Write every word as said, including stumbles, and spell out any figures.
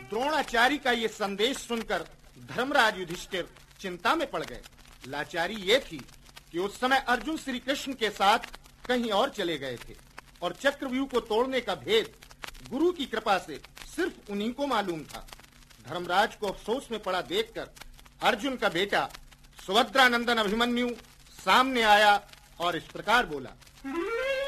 द्रोणाचार्य का ये संदेश सुनकर धर्मराज युधिष्ठिर चिंता में पड़ गए। लाचारी ये थी कि उस समय अर्जुन श्री कृष्ण के साथ कहीं और चले गए थे और चक्रव्यूह को तोड़ने का भेद गुरु की कृपा से सिर्फ उन्हीं को मालूम था। धर्मराज को अफसोस में पड़ा देखकर अर्जुन का बेटा सुभद्रानंदन अभिमन्यु सामने आया और इस प्रकार बोला।